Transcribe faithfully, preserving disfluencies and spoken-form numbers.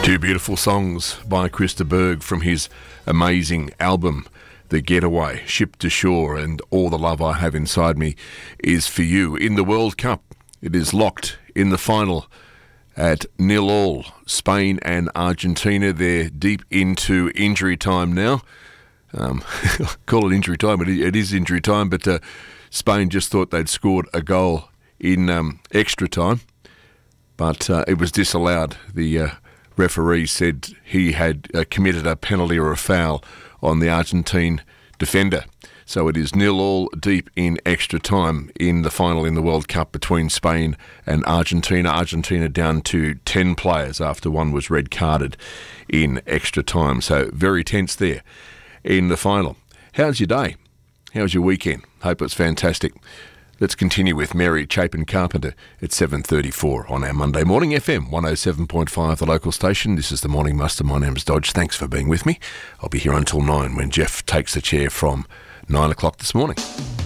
Two beautiful songs by Chris de Burgh from his amazing album, The Getaway, Ship to Shore, and All the Love I Have Inside Me Is For You. In the World Cup, it is locked in the final at nil all. Spain and Argentina, they're deep into injury time now. Um, call it injury time, but it is injury time, but uh, Spain just thought they'd scored a goal in um, extra time, but uh, it was disallowed. The uh, referee said he had uh, committed a penalty or a foul on the Argentine defender. So it is nil all deep in extra time in the final in the World Cup between Spain and Argentina. Argentina down to ten players after one was red carded in extra time. So very tense there in the final. How's your day? How's your weekend? Hope it's fantastic. Let's continue with Mary Chapin-Carpenter at seven thirty-four on our Monday morning. F M one oh seven point five, the local station. This is the Morning Muster. My name's Dodge. Thanks for being with me. I'll be here until nine when Jeff takes the chair from nine o'clock this morning.